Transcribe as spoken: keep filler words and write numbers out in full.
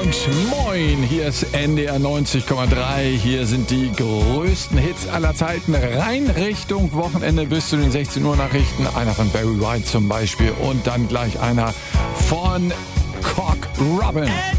und moin, hier ist N D R neunzig Komma drei, hier sind die größten Hits aller Zeiten, rein Richtung Wochenende bis zu den sechzehn Uhr Nachrichten, einer von Barry White zum Beispiel und dann gleich einer von Cock Robin.